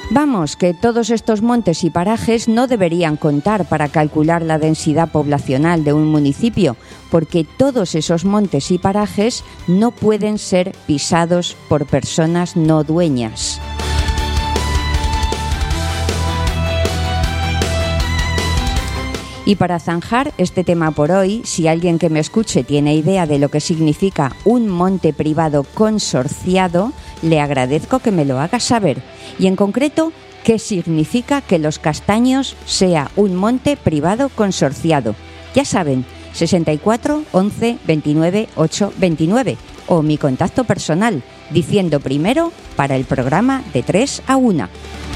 Vamos, que todos estos montes y parajes no deberían contar para calcular la densidad poblacional de un municipio, porque todos esos montes y parajes no pueden ser pisados por personas no dueñas. Y para zanjar este tema por hoy, si alguien que me escuche tiene idea de lo que significa un monte privado consorciado, le agradezco que me lo haga saber. Y en concreto, ¿qué significa que Los Castaños sea un monte privado consorciado? Ya saben, 64 11 29 8 29 o mi contacto personal, diciendo primero para el programa de 3 a 1.